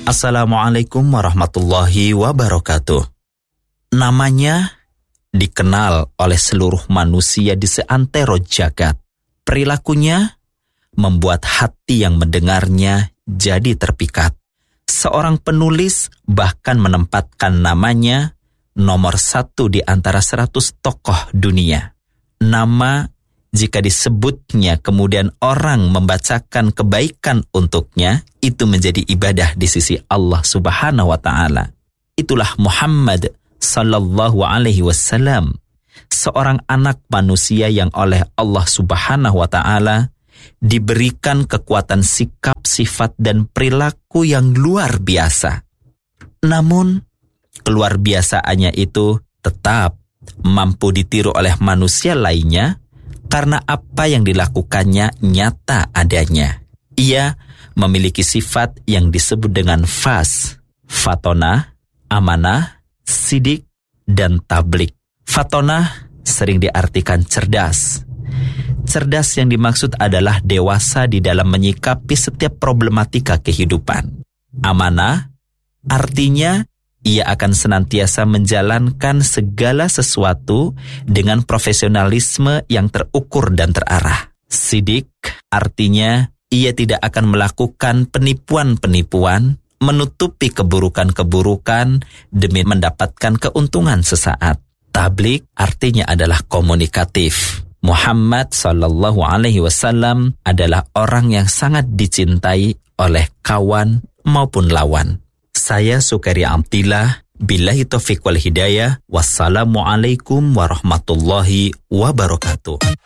Assalamualaikum warahmatullahi wabarakatuh. Namanya dikenal oleh seluruh manusia di seantero jagat. Perilakunya membuat hati yang mendengarnya jadi terpikat. Seorang penulis bahkan menempatkan namanya nomor 1 di antara 100 tokoh dunia. Nama jika disebutnya kemudian orang membacakan kebaikan untuknya, itu menjadi ibadah di sisi Allah Subhanahu wa Ta'ala. Itulah Muhammad sallallahu alaihi wasallam, seorang anak manusia yang oleh Allah Subhanahu wa Ta'ala diberikan kekuatan sikap, sifat dan perilaku yang luar biasa. Namun keluar biasaannya itu tetap mampu ditiru oleh manusia lainnya karena apa yang dilakukannya nyata adanya. Ia memiliki sifat yang disebut dengan fatonah, amanah, sidik, dan tablik. Fatonah sering diartikan cerdas. Cerdas yang dimaksud adalah dewasa di dalam menyikapi setiap problematika kehidupan. Amanah artinya ia akan senantiasa menjalankan segala sesuatu dengan profesionalisme yang terukur dan terarah. Sidik artinya ia tidak akan melakukan penipuan-penipuan, menutupi keburukan-keburukan demi mendapatkan keuntungan sesaat. Tablik artinya adalah komunikatif. Muhammad sallallahu alaihi wasallam adalah orang yang sangat dicintai oleh kawan maupun lawan. Saya Sukaria Amtillah, billahi taufiq wal hidayah, wassalamualaikum warahmatullahi wabarakatuh.